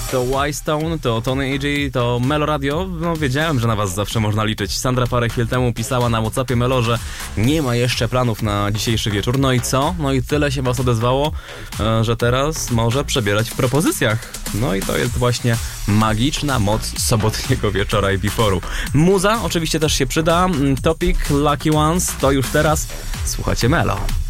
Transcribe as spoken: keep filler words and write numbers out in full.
To Y-Stone, to Tony A G, to Melo Radio. No wiedziałem, że na was zawsze można liczyć. Sandra parę chwil temu pisała na WhatsAppie Melo, że nie ma jeszcze planów na dzisiejszy wieczór. No i co? No i tyle się was odezwało, że teraz może przebierać w propozycjach. No i to jest właśnie magiczna moc sobotniego wieczora i biforu. Muza oczywiście też się przyda. Topic, Lucky Ones, to już teraz słuchacie Melo.